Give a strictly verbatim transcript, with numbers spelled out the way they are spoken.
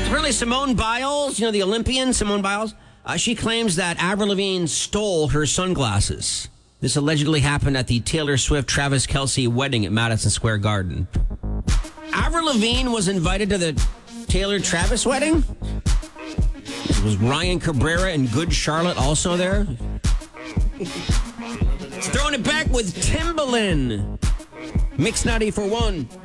Apparently, Simone Biles, you know, the Olympian Simone Biles, uh, she claims that Avril Lavigne stole her sunglasses. This allegedly happened at the Taylor Swift-Travis Kelce wedding at Madison Square Garden. Avril Lavigne was invited to the Taylor-Travis wedding? Was Ryan Cabrera and Good Charlotte also there? Throwing it back with Timbaland. Mix ninety for one.